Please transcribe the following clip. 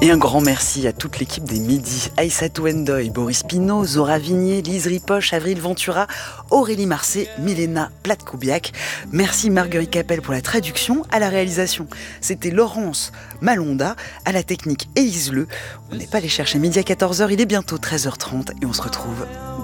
Et un grand merci à toute l'équipe des Midis, Aïssatou Endoy, Boris Pinault, Zora Vignier, Lise Ripoche, Avril Ventura, Aurélie Marcet, Milena Platkoubiak. Merci Marguerite Capel pour la traduction, à la réalisation. C'était Laurence Malonda, à la technique Élise Le. On n'est pas allé chercher midi à 14h, il est bientôt 13h30 et on se retrouve